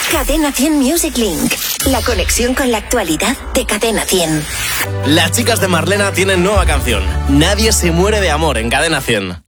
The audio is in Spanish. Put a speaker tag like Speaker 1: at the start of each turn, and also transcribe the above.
Speaker 1: Cadena 100 Music Link. La conexión con la actualidad de Cadena 100.
Speaker 2: Las chicas de Marlena tienen nueva canción. Nadie se muere de amor en Cadena 100.